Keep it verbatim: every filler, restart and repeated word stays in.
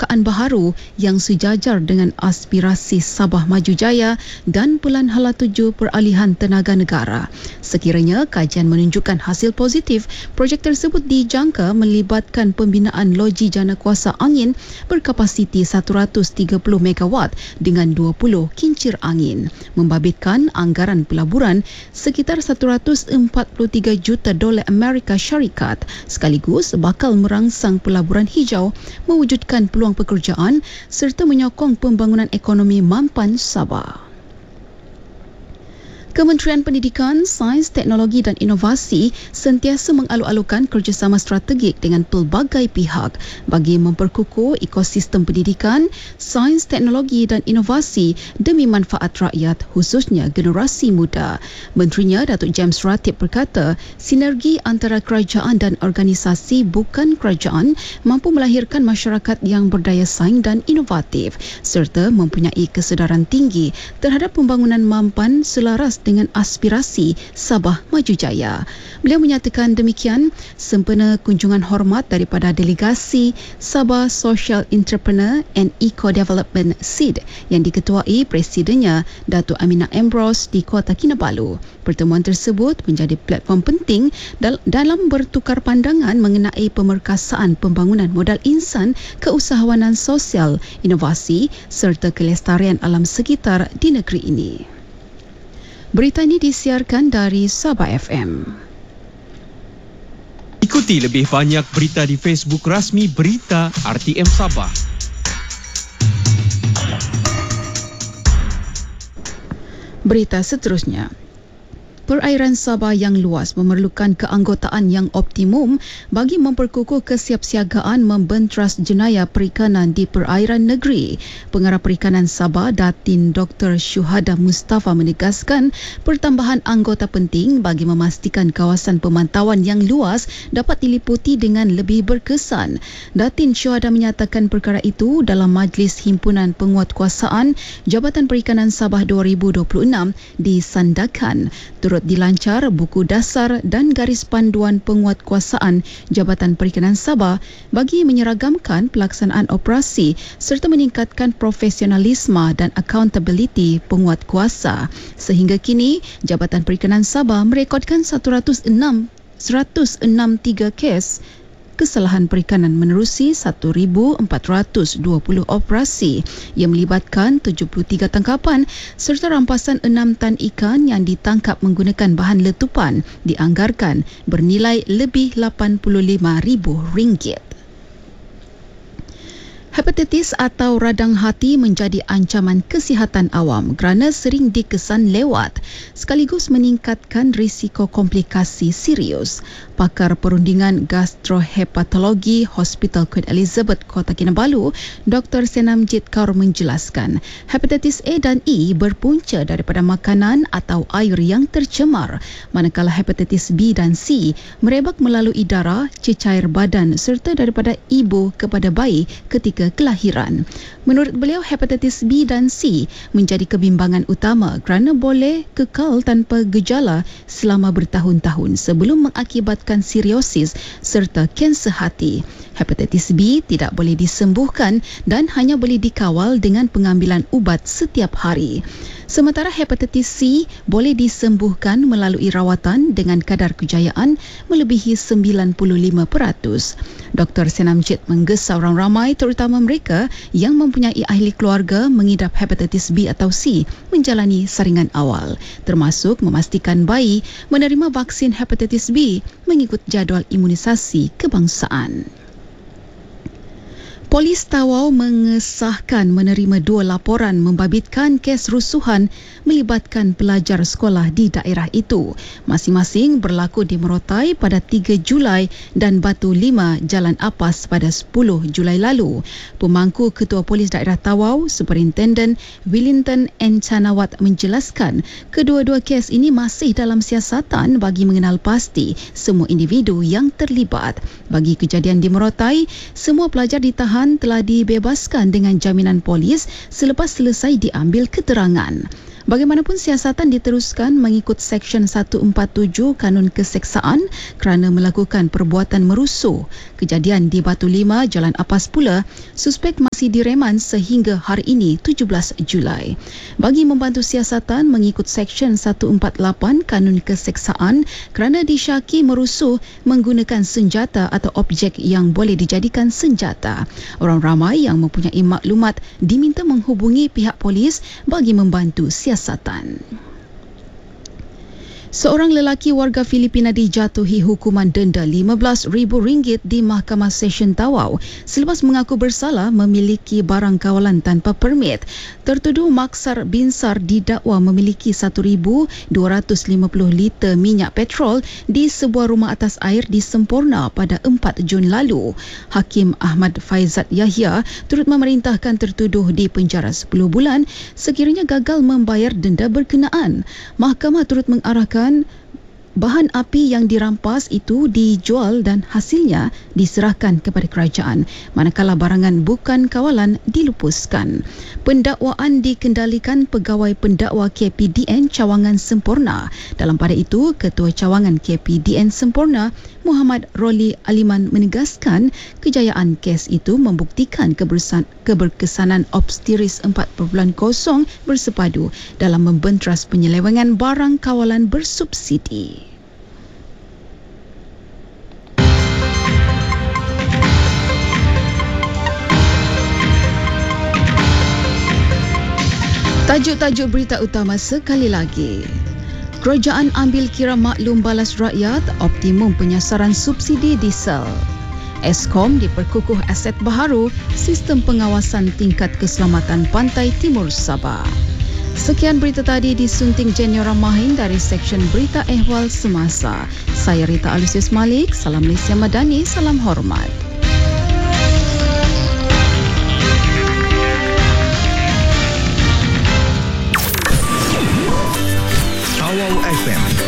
perkataan baharu yang sejajar dengan aspirasi Sabah Maju Jaya dan Pelan Hala Tuju Peralihan Tenaga Negara. Sekiranya kajian menunjukkan hasil positif, projek tersebut dijangka melibatkan pembinaan loji jana kuasa angin berkapasiti seratus tiga puluh megawatt dengan dua puluh kincir angin, membabitkan anggaran pelaburan sekitar seratus empat puluh tiga juta dolar Amerika Syarikat, sekaligus bakal merangsang pelaburan hijau, mewujudkan peluang pekerjaan serta menyokong pembangunan ekonomi mampan Sabah. Kementerian Pendidikan, Sains, Teknologi dan Inovasi sentiasa mengalu-alukan kerjasama strategik dengan pelbagai pihak bagi memperkukuh ekosistem pendidikan, sains, teknologi dan inovasi demi manfaat rakyat, khususnya generasi muda. Menterinya, Datuk James Ratib berkata, sinergi antara kerajaan dan organisasi bukan kerajaan mampu melahirkan masyarakat yang berdaya saing dan inovatif serta mempunyai kesedaran tinggi terhadap pembangunan mampan selaras dengan aspirasi Sabah Maju Jaya. Beliau menyatakan demikian sempena kunjungan hormat daripada delegasi Sabah Social Entrepreneur and Eco Development S I D yang diketuai Presidennya Datuk Aminah Ambrose di Kota Kinabalu. Pertemuan tersebut menjadi platform penting dal- dalam bertukar pandangan mengenai pemerkasaan pembangunan modal insan, keusahawanan sosial, inovasi serta kelestarian alam sekitar di negeri ini. Berita ini disiarkan dari Sabah F M. Ikuti lebih banyak berita di Facebook rasmi Berita R T M Sabah. Berita seterusnya. Perairan Sabah yang luas memerlukan keanggotaan yang optimum bagi memperkukuh kesiapsiagaan membentras jenayah perikanan di perairan negeri. Pengarah Perikanan Sabah, Datin Doktor Syuhada Mustafa menegaskan pertambahan anggota penting bagi memastikan kawasan pemantauan yang luas dapat diliputi dengan lebih berkesan. Datin Syuhada menyatakan perkara itu dalam Majlis Himpunan Penguatkuasaan Jabatan Perikanan Sabah dua ribu dua puluh enam di Sandakan. Turut dilancar buku dasar dan garis panduan penguatkuasaan Jabatan Perikanan Sabah bagi menyeragamkan pelaksanaan operasi serta meningkatkan profesionalisme dan accountability penguatkuasa. Sehingga kini, Jabatan Perikanan Sabah merekodkan seratus enam puluh tiga kes kesalahan perikanan menerusi seribu empat ratus dua puluh operasi yang melibatkan tujuh puluh tiga tangkapan serta rampasan enam tan ikan yang ditangkap menggunakan bahan letupan dianggarkan bernilai lebih lapan puluh lima ribu ringgit. Hepatitis atau radang hati menjadi ancaman kesihatan awam kerana sering dikesan lewat sekaligus meningkatkan risiko komplikasi serius. Pakar perundingan gastrohepatologi Hospital Queen Elizabeth Kota Kinabalu, Doktor Senamjit Kaur menjelaskan, hepatitis A dan E berpunca daripada makanan atau air yang tercemar, manakala hepatitis B dan C merebak melalui darah, cecair badan serta daripada ibu kepada bayi ketika kelahiran. Menurut beliau, hepatitis B dan C menjadi kebimbangan utama kerana boleh kekal tanpa gejala selama bertahun-tahun sebelum mengakibatkan siriosis serta kanser hati. Hepatitis B tidak boleh disembuhkan dan hanya boleh dikawal dengan pengambilan ubat setiap hari. Sementara hepatitis C boleh disembuhkan melalui rawatan dengan kadar kejayaan melebihi sembilan puluh lima peratus. Doktor Senamjit menggesa orang ramai terutama mereka yang mempunyai ahli keluarga mengidap hepatitis B atau C menjalani saringan awal, termasuk memastikan bayi menerima vaksin hepatitis B mengikut jadual imunisasi kebangsaan. Polis Tawau mengesahkan menerima dua laporan membabitkan kes rusuhan melibatkan pelajar sekolah di daerah itu. Masing-masing berlaku di Merotai pada tiga Julai dan Batu Lima, Jalan Apas pada sepuluh Julai lalu. Pemangku Ketua Polis Daerah Tawau, Superintendent Willington N. Chanawat menjelaskan kedua-dua kes ini masih dalam siasatan bagi mengenal pasti semua individu yang terlibat. Bagi kejadian di Merotai, semua pelajar ditahan telah dibebaskan dengan jaminan polis selepas selesai diambil keterangan. Bagaimanapun, siasatan diteruskan mengikut Seksyen seratus empat puluh tujuh Kanun Keseksaan kerana melakukan perbuatan merusuh. Kejadian di Batu Lima, Jalan Apas pula, suspek saksi direman sehingga hari ini tujuh belas Julai. Bagi membantu siasatan mengikut Seksyen seratus empat puluh lapan Kanun Keseksaan kerana disyaki merusuh menggunakan senjata atau objek yang boleh dijadikan senjata. Orang ramai yang mempunyai maklumat diminta menghubungi pihak polis bagi membantu siasatan. Seorang lelaki warga Filipina dijatuhi hukuman denda lima belas ribu ringgit di Mahkamah Session Tawau selepas mengaku bersalah memiliki barang kawalan tanpa permit. Tertuduh Maksar Binsar didakwa memiliki seribu dua ratus lima puluh liter minyak petrol di sebuah rumah atas air di Semporna pada empat Jun lalu. Hakim Ahmad Faizat Yahya turut memerintahkan tertuduh di penjara sepuluh bulan sekiranya gagal membayar denda berkenaan. Mahkamah turut mengarahkan bahan api yang dirampas itu dijual dan hasilnya diserahkan kepada kerajaan, manakala barangan bukan kawalan dilupuskan. Pendakwaan dikendalikan Pegawai Pendakwa K P D N Cawangan Semporna. Dalam pada itu, Ketua Cawangan K P D N Semporna Muhammad Roli Aliman menegaskan kejayaan kes itu membuktikan keberkesanan Obstiris empat titik kosong bersepadu dalam membentras penyelewengan barang kawalan bersubsidi. Tajuk-tajuk berita utama sekali lagi. Kerajaan ambil kira maklum balas rakyat, optimum penyasaran subsidi diesel. Eskom diperkukuh aset baharu, sistem pengawasan tingkat keselamatan pantai timur Sabah. Sekian berita tadi disunting Jenny Ramahin dari Seksyen Berita Ehwal Semasa. Saya Rita Alusius Malik, salam Malaysia Madani, salam hormat. Tawau F M